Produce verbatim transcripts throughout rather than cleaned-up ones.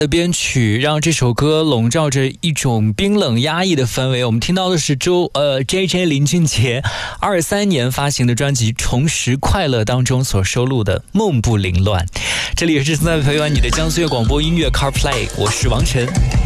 的编曲让这首歌笼罩着一种冰冷压抑的氛围。我们听到的是周呃 J J 林俊杰二三年发行的专辑《重拾快乐》当中所收录的《梦不凌乱》。这里也是正在陪伴你的江苏粤广播音乐 CarPlay， 我是王晨。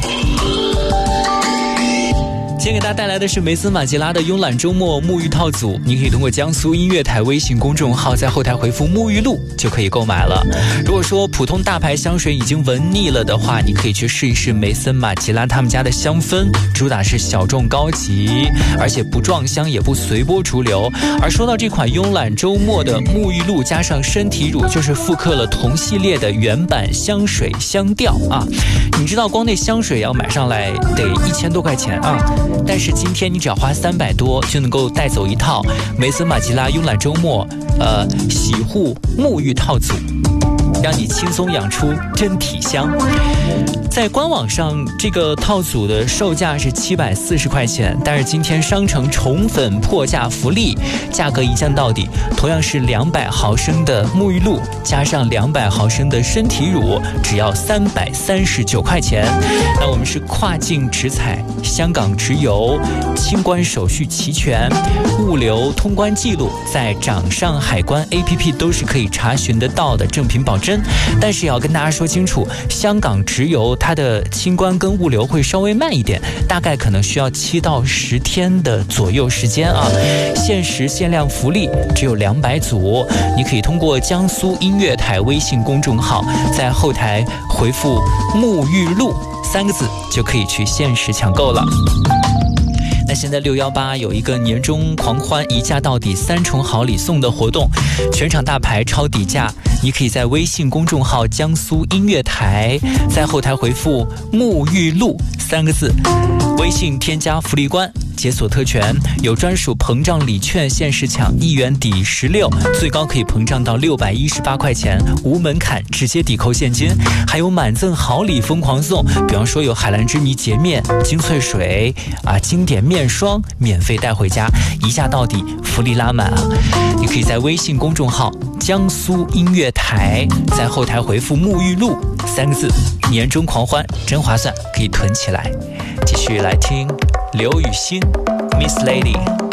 今天给大家带来的是梅森马吉拉的慵懒周末沐浴套组，你可以通过江苏音乐台微信公众号在后台回复沐浴露就可以购买了。如果说普通大牌香水已经闻腻了的话，你可以去试一试梅森马吉拉他们家的香氛，主打是小众高级，而且不撞香也不随波逐流。而说到这款慵懒周末的沐浴露加上身体乳，就是复刻了同系列的原版香水香调啊。你知道光那香水要买上来得一千多块钱啊，但是今天你只要花三百多就能够带走一套梅森马吉拉慵懒周末呃洗护沐浴套组，让你轻松养出真体香。在官网上这个套组的售价是七百四十块钱，但是今天商城宠粉破价福利，价格一降到底，同样是两百毫升的沐浴露加上两百毫升的身体乳，只要三百三十九块钱。那我们是跨境直采，香港直邮，清关手续齐全，物流通关记录在掌上海关 A P P 都是可以查询得到的，正品保真。但是也要跟大家说清楚，香港直邮它的清关跟物流会稍微慢一点，大概可能需要七到十天的左右时间啊。限时限量福利只有两百组，你可以通过江苏音乐台微信公众号在后台回复沐浴露三个字就可以去限时抢购了。那现在六一八有一个年终狂欢一价到底三重好礼送的活动，全场大牌超底价，你可以在微信公众号江苏音乐台在后台回复沐浴露三个字，微信添加福利官解锁特权，有专属膨胀礼券限时抢，一元抵十六，最高可以膨胀到六百一十八块钱，无门槛直接抵扣现金，还有满赠好礼疯狂送，比方说有海蓝之谜洁面、精粹水啊、经典面霜免费带回家，一价到底，福利拉满啊！你可以在微信公众号江苏音乐台在后台回复沐浴露三个字，年终狂欢真划算，可以囤起来。继续来听刘雨昕 Miss Lady。